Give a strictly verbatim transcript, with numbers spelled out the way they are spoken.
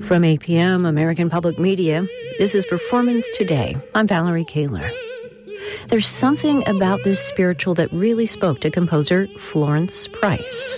From A P M, American Public Media, this is Performance Today. I'm Valerie Kaler. There's something about this spiritual that really spoke to composer Florence Price.